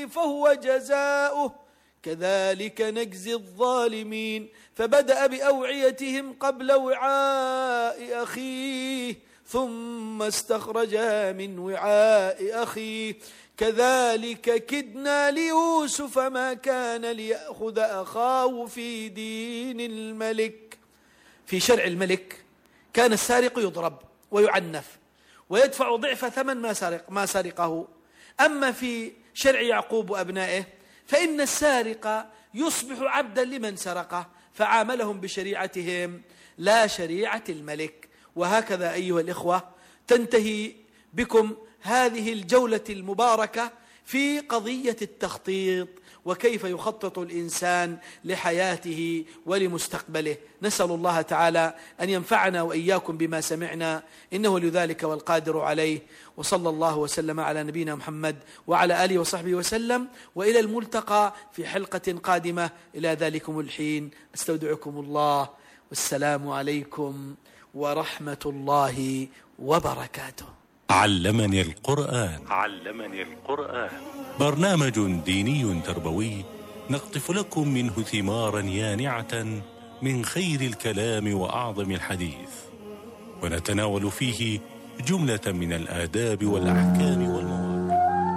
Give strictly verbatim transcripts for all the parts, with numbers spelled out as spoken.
فهو جزاؤه كذلك نجزي الظالمين. فبدأ بأوعيتهم قبل وعاء أخيه ثم استخرجها من وعاء أخيه كذلك كدنا ليوسف ما كان ليأخذ أخاه في دين الملك. في شرع الملك كان السارق يضرب ويعنف ويدفع ضعف ثمن ما سرق ما سرقه. أما في شرع يعقوب وأبنائه فإن السارق يصبح عبدا لمن سرقه، فعاملهم بشريعتهم لا شريعة الملك. وهكذا أيها الإخوة تنتهي بكم هذه الجولة المباركة في قضية التخطيط وكيف يخطط الإنسان لحياته ولمستقبله. نسأل الله تعالى أن ينفعنا وإياكم بما سمعنا، إنه لذلك والقادر عليه. وصلى الله وسلم على نبينا محمد وعلى آله وصحبه وسلم، وإلى الملتقى في حلقة قادمة. إلى ذلكم الحين استودعكم الله، والسلام عليكم ورحمة الله وبركاته. علمني القرآن. علمني القرآن برنامج ديني تربوي نقطف لكم منه ثمارا يانعة من خير الكلام وأعظم الحديث، ونتناول فيه جملة من الآداب والأحكام والمواقف.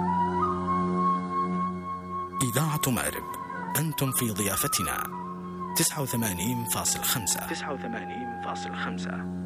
إذاعة مأرب، أنتم في ضيافتنا تسعة وثمانين فاصل خمسة. تسعة وثمانين فاصل خمسة.